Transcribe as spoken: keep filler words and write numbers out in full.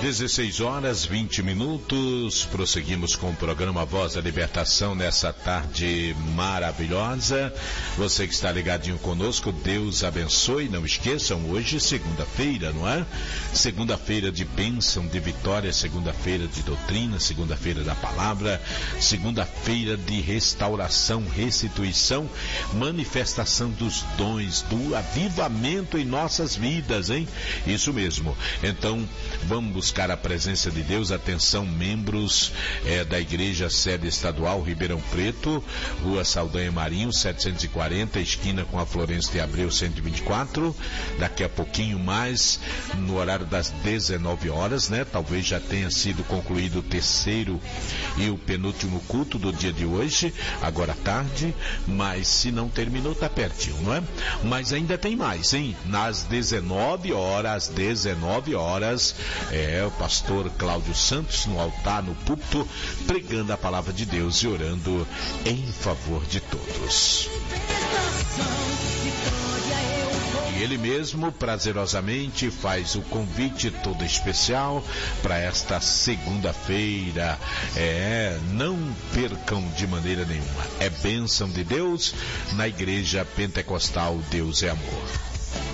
dezesseis horas, vinte minutos, prosseguimos com o programa Voz da Libertação nessa tarde maravilhosa. Você que está ligadinho conosco, Deus abençoe. Não esqueçam, hoje segunda-feira, não é? Segunda-feira de bênção, de vitória, segunda-feira de doutrina, segunda-feira da palavra, segunda-feira de restauração, restituição, manifestação dos dons, do avivamento em nossas vidas, hein? Isso mesmo. Então, vamos buscar a presença de Deus. Atenção, membros é, da Igreja Sede Estadual Ribeirão Preto, Rua Saldanha Marinho, setecentos e quarenta, esquina com a Florencio de Abreu, cento e vinte e quatro. Daqui a pouquinho mais, no horário das dezenove horas, né? Talvez já tenha sido concluído o terceiro e o penúltimo culto do dia de hoje, agora à tarde, mas se não terminou, tá pertinho, não é? Mas ainda tem mais, hein? Nas dezenove horas, dezenove horas, é o pastor Cláudio Santos no altar, no púlpito, pregando a palavra de Deus e orando em favor de todos. E ele mesmo prazerosamente faz o convite todo especial para esta segunda-feira. É, não percam de maneira nenhuma. É bênção de Deus na Igreja Pentecostal Deus é Amor.